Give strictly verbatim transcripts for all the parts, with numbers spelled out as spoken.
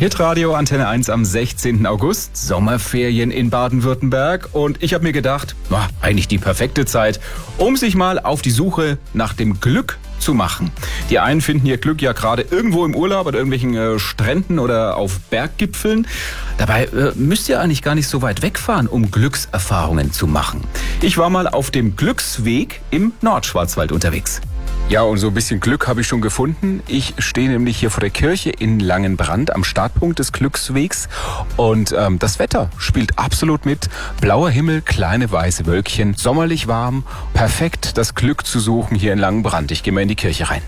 Hitradio Antenne eins am sechzehnten August, Sommerferien in Baden-Württemberg. Und ich habe mir gedacht, na, eigentlich die perfekte Zeit, um sich mal auf die Suche nach dem Glück zu machen. Die einen finden ihr Glück ja gerade irgendwo im Urlaub oder irgendwelchen äh, Stränden oder auf Berggipfeln. Dabei äh, müsst ihr eigentlich gar nicht so weit wegfahren, um Glückserfahrungen zu machen. Ich war mal auf dem Glücksweg im Nordschwarzwald unterwegs. Ja, und so ein bisschen Glück habe ich schon gefunden. Ich stehe nämlich hier vor der Kirche in Langenbrand am Startpunkt des Glückswegs. Und ähm, das Wetter spielt absolut mit. Blauer Himmel, kleine weiße Wölkchen, sommerlich warm. Perfekt, das Glück zu suchen hier in Langenbrand. Ich gehe mal in die Kirche rein.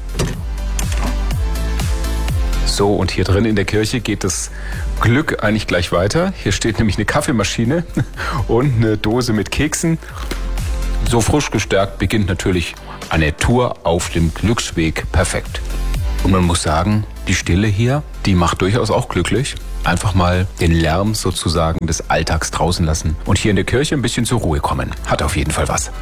So, und hier drin in der Kirche geht das Glück eigentlich gleich weiter. Hier steht nämlich eine Kaffeemaschine und eine Dose mit Keksen. So frisch gestärkt beginnt natürlich eine Tour auf dem Glücksweg perfekt. Und man muss sagen, die Stille hier, die macht durchaus auch glücklich. Einfach mal den Lärm sozusagen des Alltags draußen lassen und hier in der Kirche ein bisschen zur Ruhe kommen. Hat auf jeden Fall was.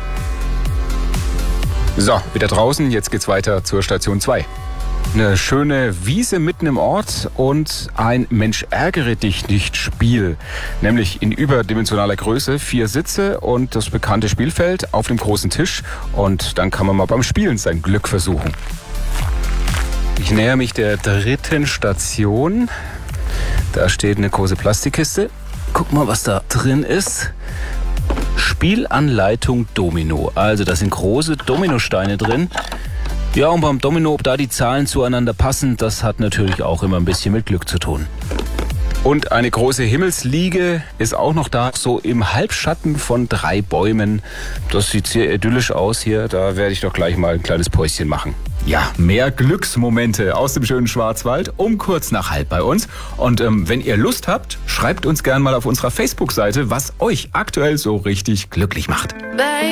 So, wieder draußen, jetzt geht's weiter zur Station zwei. Eine schöne Wiese mitten im Ort und ein Mensch ärgere dich nicht Spiel. Nämlich in überdimensionaler Größe, vier Sitze und das bekannte Spielfeld auf dem großen Tisch. Und dann kann man mal beim Spielen sein Glück versuchen. Ich näher mich der dritten Station. Da steht eine große Plastikkiste. Guck mal, was da drin ist. Spielanleitung Domino. Also da sind große Dominosteine drin. Ja, und beim Domino, ob da die Zahlen zueinander passen, das hat natürlich auch immer ein bisschen mit Glück zu tun. Und eine große Himmelsliege ist auch noch da, so im Halbschatten von drei Bäumen. Das sieht sehr idyllisch aus hier, da werde ich doch gleich mal ein kleines Päuschen machen. Ja, mehr Glücksmomente aus dem schönen Schwarzwald um kurz nach halb bei uns. Und ähm, wenn ihr Lust habt, schreibt uns gerne mal auf unserer Facebook-Seite, was euch aktuell so richtig glücklich macht.